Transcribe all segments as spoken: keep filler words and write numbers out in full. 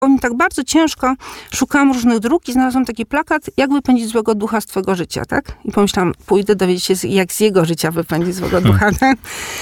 Oni tak bardzo ciężko szukałam różnych dróg i znalazłam taki plakat, jak wypędzić złego ducha z twojego życia, tak? I pomyślałam, pójdę dowiedzieć się, jak z jego życia wypędzić złego ducha, tak?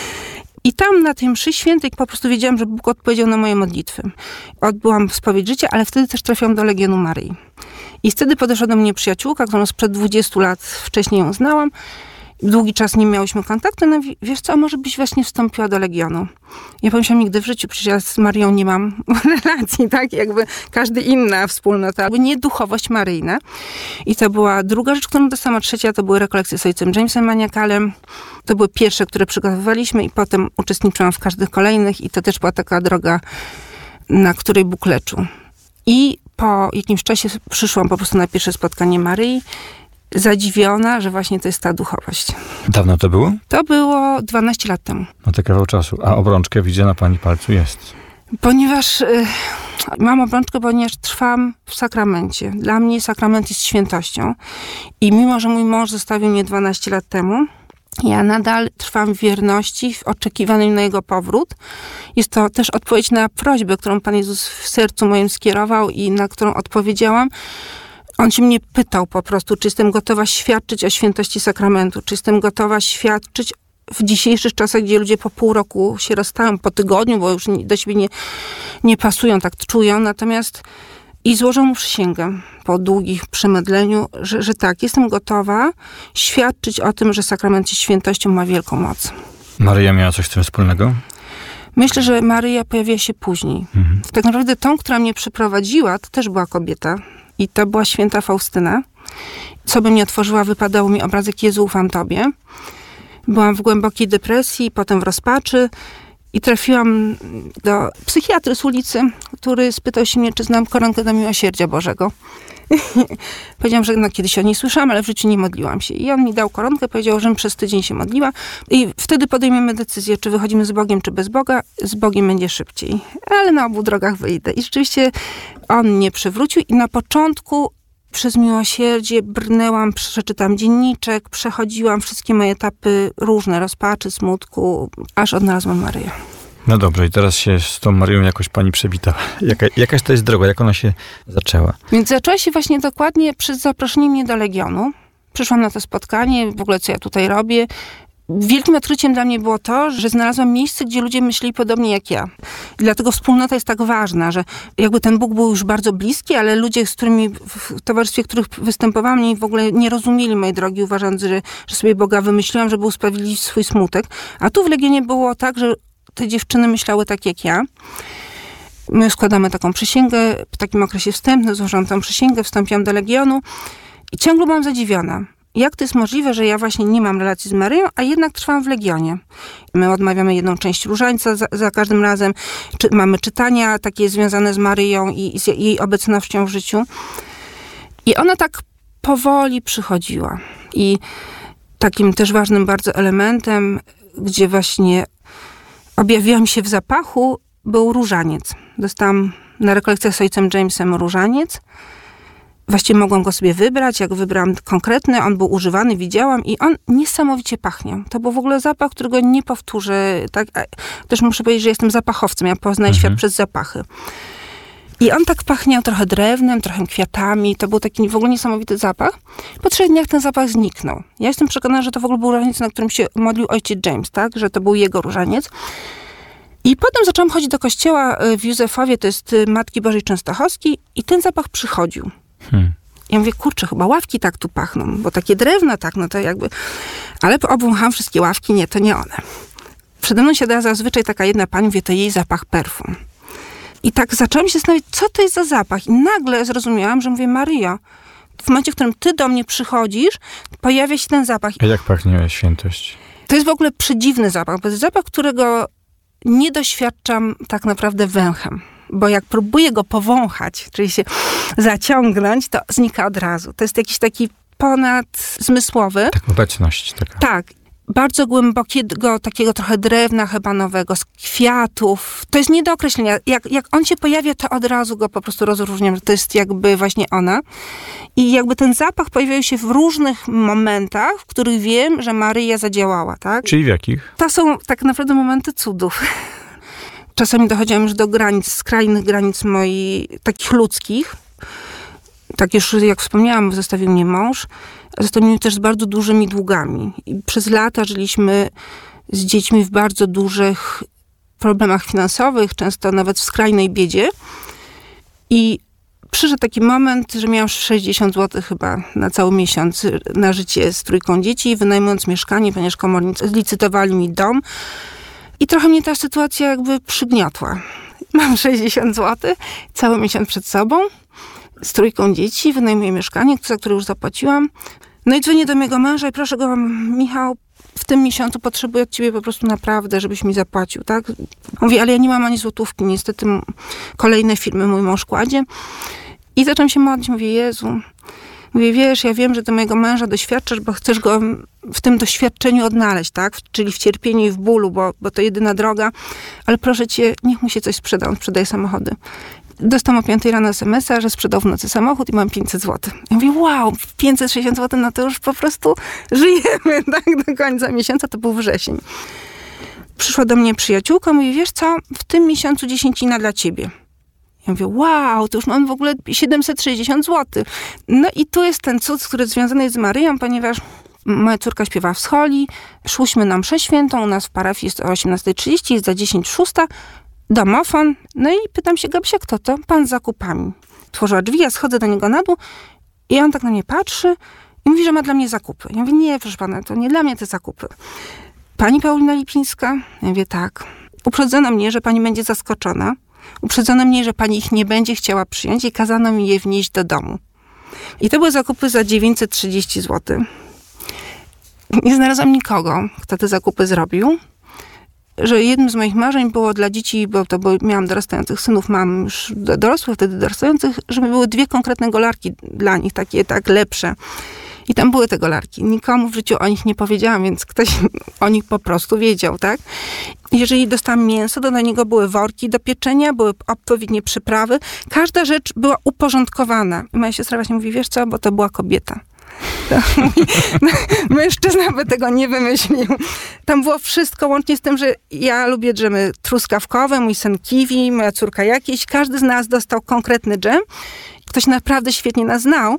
I tam na tej mszy świętej po prostu wiedziałam, że Bóg odpowiedział na moje modlitwy. Odbyłam spowiedź życia, ale wtedy też trafiłam do Legionu Maryi. I wtedy podeszła do mnie przyjaciółka, którą sprzed dwudziestu lat wcześniej ją znałam. Długi czas nie miałyśmy kontaktu. No wiesz co, może byś właśnie wstąpiła do Legionu. Ja pomyślałam, nigdy w życiu, przecież ja z Marią nie mam relacji, tak? Jakby każdy inna wspólnota. Jakby nie duchowość maryjna. I to była druga rzecz, którą dostałam, a trzecia to były rekolekcje z ojcem Jamesem Maniakalem. To były pierwsze, które przygotowywaliśmy i potem uczestniczyłam w każdych kolejnych i to też była taka droga, na której Bóg leczył. I po jakimś czasie przyszłam po prostu na pierwsze spotkanie Maryi, zadziwiona, że właśnie to jest ta duchowość. Dawno to było? To było dwanaście lat temu. No to kawał czasu. A obrączkę widzę na pani palcu jest. Ponieważ y, mam obrączkę, ponieważ trwam w sakramencie. Dla mnie sakrament jest świętością. I mimo, że mój mąż zostawił mnie dwanaście lat temu, ja nadal trwam w wierności, w oczekiwaniu na jego powrót. Jest to też odpowiedź na prośbę, którą Pan Jezus w sercu moim skierował i na którą odpowiedziałam. On się mnie pytał po prostu, czy jestem gotowa świadczyć o świętości sakramentu, czy jestem gotowa świadczyć w dzisiejszych czasach, gdzie ludzie po pół roku się rozstają, po tygodniu, bo już do siebie nie, nie pasują, tak czują. Natomiast i złożę mu przysięgę po długich przemydleniu, że, że tak, jestem gotowa świadczyć o tym, że sakrament jest świętością, ma wielką moc. Maryja miała coś z tym wspólnego? Myślę, że Maryja pojawiła się później. Mhm. Tak naprawdę tą, która mnie przyprowadziła, to też była kobieta. I to była święta Faustyna. Co by mnie otworzyła, wypadał mi obrazek Jezu, ufam Tobie. Byłam w głębokiej depresji, potem w rozpaczy i trafiłam do psychiatry z ulicy, który spytał się mnie, czy znam koronkę do miłosierdzia Bożego. Powiedziałam, że no, kiedyś o niej słyszałam, ale w życiu nie modliłam się. I on mi dał koronkę, powiedział, żebym przez tydzień się modliła. I wtedy podejmiemy decyzję, czy wychodzimy z Bogiem, czy bez Boga. Z Bogiem będzie szybciej. Ale na obu drogach wyjdę. I rzeczywiście on mnie przywrócił i na początku przez miłosierdzie brnęłam, przeczytam dzienniczek, przechodziłam wszystkie moje etapy różne, rozpaczy, smutku, aż odnalazłam Maryję. No dobrze, i teraz się z tą Maryją jakoś pani przewitała. Jaka, jakaś to jest droga, jak ona się zaczęła? Więc zaczęła się właśnie dokładnie przez zaproszenie mnie do Legionu. Przyszłam na to spotkanie, w ogóle co ja tutaj robię. Wielkim odkryciem dla mnie było to, że znalazłam miejsce, gdzie ludzie myśleli podobnie jak ja. I dlatego wspólnota jest tak ważna, że jakby ten Bóg był już bardzo bliski, ale ludzie, z którymi, w towarzystwie których występowałam, nie, w ogóle nie rozumieli mojej drogi, uważając, że, że sobie Boga wymyśliłam, żeby usprawiedliwić swój smutek. A tu w Legionie było tak, że te dziewczyny myślały tak jak ja. My składamy taką przysięgę, w takim okresie wstępnym złożyłam tą przysięgę, wstąpiłam do Legionu i ciągle byłam zadziwiona. Jak to jest możliwe, że ja właśnie nie mam relacji z Maryją, a jednak trwam w Legionie? My odmawiamy jedną część różańca za, za każdym razem. Czy, mamy czytania takie związane z Maryją i, i z jej obecnością w życiu. I ona tak powoli przychodziła. I takim też ważnym bardzo elementem, gdzie właśnie objawiła mi się w zapachu, był różaniec. Dostałam na rekolekcjach z ojcem Jamesem różaniec. Właściwie mogłam go sobie wybrać, jak wybrałam konkretny, on był używany, widziałam i on niesamowicie pachniał. To był w ogóle zapach, którego nie powtórzę. Tak? Też muszę powiedzieć, że jestem zapachowcem, ja poznaję mhm. świat przez zapachy. I on tak pachniał trochę drewnem, trochę kwiatami, to był taki w ogóle niesamowity zapach. Po trzech dniach ten zapach zniknął. Ja jestem przekonana, że to w ogóle był różaniec, na którym się modlił ojciec James, tak? Że to był jego różaniec. I potem zaczęłam chodzić do kościoła w Józefowie, to jest Matki Bożej Częstochowskiej i ten zapach przychodził. Hmm. Ja mówię, kurczę, chyba ławki tak tu pachną, bo takie drewno tak, no to jakby... Ale obwąchałam wszystkie ławki, nie, to nie one. Przede mną siadała zazwyczaj taka jedna pani, mówię, to jej zapach perfum. I tak zaczęłam się zastanawiać, co to jest za zapach. I nagle zrozumiałam, że mówię, Maryjo, w momencie, w którym ty do mnie przychodzisz, pojawia się ten zapach. A jak pachnie świętość? To jest w ogóle przedziwny zapach, bo to jest zapach, którego nie doświadczam tak naprawdę węchem. Bo jak próbuję go powąchać, czyli się zaciągnąć, to znika od razu. To jest jakiś taki ponadzmysłowy. Tak, obecność taka. Tak. Bardzo głębokiego, takiego trochę drewna hebanowego, z kwiatów. To jest nie do określenia. Jak, jak on się pojawia, to od razu go po prostu rozróżniam, że to jest jakby właśnie ona. I jakby ten zapach pojawiał się w różnych momentach, w których wiem, że Maryja zadziałała, tak? Czyli w jakich? To są tak naprawdę momenty cudów. czasami dochodziłam już do granic, skrajnych granic moich, takich ludzkich. Tak już, jak wspomniałam, zostawił mnie mąż. Zostawił mnie też z bardzo dużymi długami. I przez lata żyliśmy z dziećmi w bardzo dużych problemach finansowych, często nawet w skrajnej biedzie. I przyszedł taki moment, że miałam sześćdziesiąt złotych chyba na cały miesiąc na życie z trójką dzieci, wynajmując mieszkanie, ponieważ komornicy licytowali mi dom. I trochę mnie ta sytuacja jakby przygniotła. Mam sześćdziesiąt złotych, cały miesiąc przed sobą, z trójką dzieci, wynajmuję mieszkanie, za które już zapłaciłam. No i dzwonię do mojego męża i proszę go, Michał, w tym miesiącu potrzebuję od ciebie po prostu naprawdę, żebyś mi zapłacił, tak? Mówi, ale ja nie mam ani złotówki, niestety kolejne firmy mój mąż kładzie. I zaczęłam się modlić, mówię, Jezu, mówię, wiesz, ja wiem, że do mojego męża doświadczasz, bo chcesz go w tym doświadczeniu odnaleźć, tak? Czyli w cierpieniu i w bólu, bo, bo to jedyna droga, ale proszę cię, niech mu się coś sprzeda, on sprzedaje samochody. Dostałam o piątej rano es em es a, że sprzedał w nocy samochód i mam pięćset złotych. Ja mówię, wow, pięćset sześćdziesiąt złotych, no to już po prostu żyjemy, tak, do końca miesiąca, to był wrzesień. Przyszła do mnie przyjaciółka, mówi, wiesz co, w tym miesiącu dziesięcina dla ciebie. Ja mówię, wow, to już mam w ogóle siedemset sześćdziesiąt złotych. No i tu jest ten cud, który związany jest z Maryją, ponieważ moja córka śpiewa w scholi, szłyśmy na mszę świętą, u nas w parafii jest o osiemnasta trzydzieści, jest za dziesięć szósta, domofon, no i pytam się, Gabsia, kto to? Pan z zakupami. Otworzyła drzwi, ja schodzę do niego na dół i on tak na mnie patrzy i mówi, że ma dla mnie zakupy. Ja mówię, nie, proszę pana, to nie dla mnie te zakupy. Pani Paulina Lipińska? Ja mówię, tak. Uprzedzono mnie, że pani będzie zaskoczona. Uprzedzono mnie, że pani ich nie będzie chciała przyjąć i kazano mi je wnieść do domu. I to były zakupy za dziewięćset trzydzieści złotych. Nie znalazłam nikogo, kto te zakupy zrobił. Że jednym z moich marzeń było dla dzieci, bo to bo miałam dorastających synów, mam już dorosłych, wtedy dorastających, żeby były dwie konkretne golarki dla nich, takie tak lepsze. I tam były te golarki. Nikomu w życiu o nich nie powiedziałam, więc ktoś o nich po prostu wiedział, tak? Jeżeli dostałam mięso, to do niego były worki do pieczenia, były odpowiednie przyprawy. Każda rzecz była uporządkowana. I moja siostra właśnie mówi, wiesz co, bo to była kobieta. Mężczyzna by tego nie wymyślił. Tam było wszystko, łącznie z tym, że ja lubię dżemy truskawkowe, mój syn kiwi, moja córka jakieś. Każdy z nas dostał konkretny dżem. Ktoś naprawdę świetnie nas znał.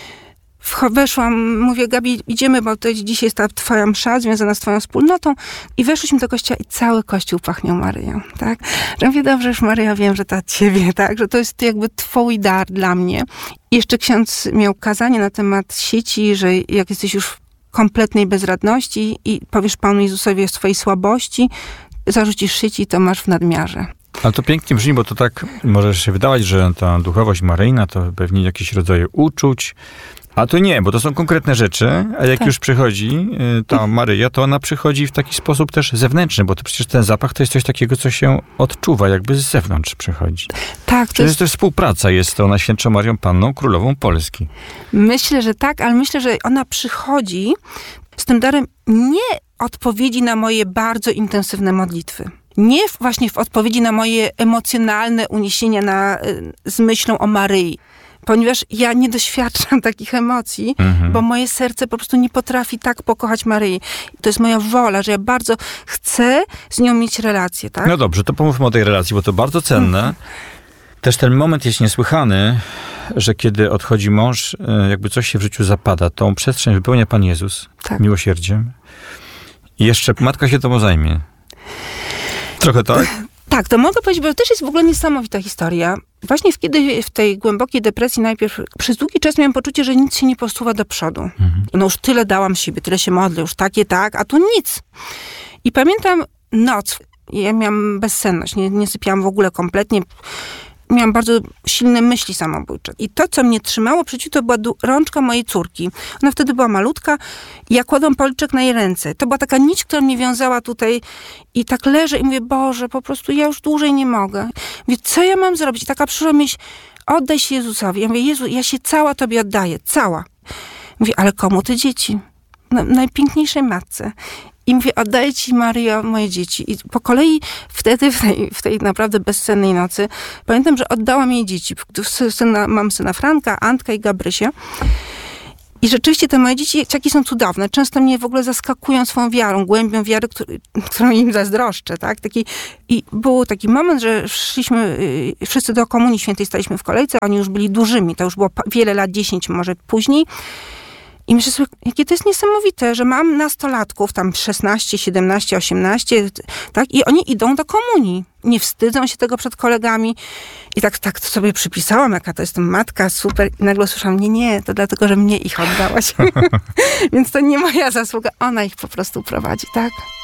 Weszłam, mówię, Gabi, idziemy, bo to dzisiaj jest ta twoja msza związana z twoją wspólnotą. I weszliśmy do kościoła i cały kościół pachniał Maryją, tak? Że mówię, dobrze, już Maryja, wiem, że to od ciebie, tak? Że to jest jakby twój dar dla mnie. I jeszcze ksiądz miał kazanie na temat sieci, że jak jesteś już w kompletnej bezradności i powiesz Panu Jezusowi o swojej słabości, zarzucisz sieci, to masz w nadmiarze. Ale to pięknie brzmi, bo to tak może się wydawać, że ta duchowość maryjna to pewnie jakieś rodzaje uczuć, a to nie, bo to są konkretne rzeczy, a jak tak. już przychodzi ta Maryja, to ona przychodzi w taki sposób też zewnętrzny, bo to przecież ten zapach to jest coś takiego, co się odczuwa, jakby z zewnątrz przychodzi. Tak. To jest też współpraca, jest to ona Świętszą Marią Panną, Królową Polski. Myślę, że tak, ale myślę, że ona przychodzi z tym darem nie odpowiedzi na moje bardzo intensywne modlitwy. Nie właśnie w odpowiedzi na moje emocjonalne uniesienia na, z myślą o Maryi. Ponieważ ja nie doświadczam takich emocji, mhm. bo moje serce po prostu nie potrafi tak pokochać Maryi. To jest moja wola, że ja bardzo chcę z nią mieć relację, tak? No dobrze, to pomówmy o tej relacji, bo to bardzo cenne. Mhm. Też ten moment jest niesłychany, że kiedy odchodzi mąż, jakby coś się w życiu zapada, tą przestrzeń wypełnia Pan Jezus tak. miłosierdziem. I jeszcze matka się tobą zajmie. Trochę tak? Tak, to mogę powiedzieć, bo to też jest w ogóle niesamowita historia. Właśnie kiedy w tej głębokiej depresji najpierw przez długi czas miałam poczucie, że nic się nie posuwa do przodu. Mhm. No już tyle dałam siebie, tyle się modlę, już takie tak, a tu nic. I pamiętam noc, ja miałam bezsenność, nie, nie sypiałam w ogóle kompletnie. Miałam bardzo silne myśli samobójcze. I to, co mnie trzymało przy życiu, to była du- rączka mojej córki. Ona wtedy była malutka. Ja kładłam policzek na jej ręce. To była taka nić, która mnie wiązała tutaj. I tak leżę i mówię, Boże, po prostu ja już dłużej nie mogę. Mówię, co ja mam zrobić? I taka przyszła myśl, oddaj się Jezusowi. Ja mówię, Jezu, ja się cała Tobie oddaję. Cała. Mówię, ale komu te dzieci? No, najpiękniejszej matce. I mówię, oddaję ci, Maryjo, moje dzieci. I po kolei wtedy, w tej, w tej naprawdę bezsennej nocy, pamiętam, że oddałam jej dzieci. Syna, mam syna Franka, Antka i Gabrysię. I rzeczywiście te moje dzieciaki są cudowne. Często mnie w ogóle zaskakują swoją wiarą, głębią wiary, który, którą im zazdroszczę, tak? Taki, i był taki moment, że szliśmy yy, wszyscy do Komunii Świętej, staliśmy w kolejce, oni już byli dużymi, to już było wiele lat, dziesięć może później. I myślę sobie, jakie to jest niesamowite, że mam nastolatków, tam szesnaście, siedemnaście, osiemnaście, tak? I oni idą do komunii. Nie wstydzą się tego przed kolegami. I tak, tak to sobie przypisałam, jaka to jest matka, super. I nagle słyszałam, nie, nie, to dlatego, że mnie ich oddałaś. Więc to nie moja zasługa, ona ich po prostu prowadzi, tak?